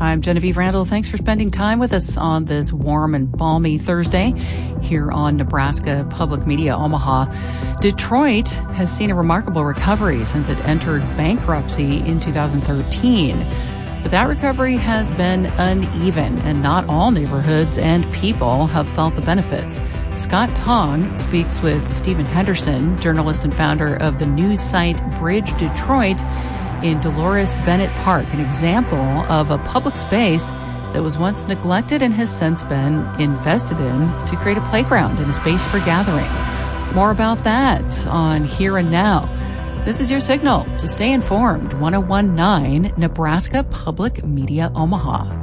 I'm Genevieve Randall. Thanks for spending time with us on this warm and balmy Thursday here on Nebraska Public Media Omaha. Detroit has seen a remarkable recovery since it entered bankruptcy in 2013. But that recovery has been uneven, and not all neighborhoods and people have felt the benefits. Scott Tong speaks with Stephen Henderson, journalist and founder of the news site Bridge Detroit, in Dolores Bennett Park, an example of a public space that was once neglected and has since been invested in to create a playground and a space for gathering. More about that on Here and Now. This is your signal to stay informed. 1019 Nebraska Public Media Omaha.